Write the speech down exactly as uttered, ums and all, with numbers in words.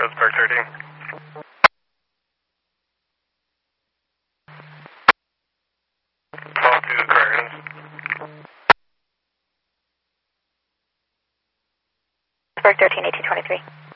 Pittsburgh thirteen. Call to Currens. Pittsburgh thirteen, eighteen twenty-three.